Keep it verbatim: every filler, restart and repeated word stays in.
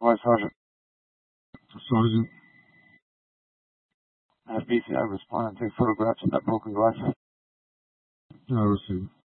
Why, Sergeant? Sergeant. Have B C I respond and take photographs of that broken glass. I received.